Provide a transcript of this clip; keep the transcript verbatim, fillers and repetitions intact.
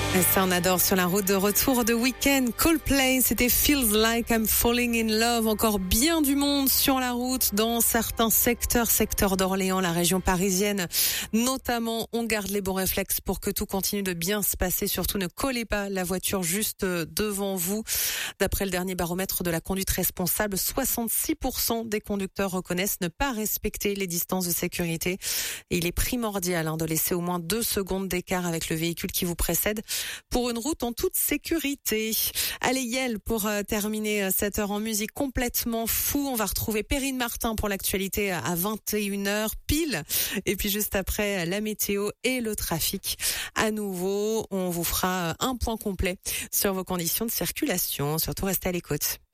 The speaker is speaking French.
Et ça, on adore sur la route de retour de week-end. Coldplay, c'était Feels Like I'm Falling in Love. Encore bien du monde sur la route dans certains secteurs, secteur d'Orléans, la région parisienne. Notamment, on garde les bons réflexes pour que tout continue de bien se passer. Surtout, ne collez pas la voiture juste devant vous. D'après le dernier baromètre de la conduite responsable, soixante-six pour cent des conducteurs reconnaissent ne pas respecter les distances de sécurité. Et il est primordial hein, de laisser au moins deux secondes d'écart avec le véhicule qui vous précède pour une route en toute sécurité. Allez, Yel, pour euh, terminer euh, cette heure en musique complètement fou, on va retrouver Perrine Martin pour l'actualité à vingt et une heures pile. Et puis juste après, la météo et le trafic. À nouveau, on vous fera un point complet sur vos conditions de circulation. Surtout, restez à l'écoute.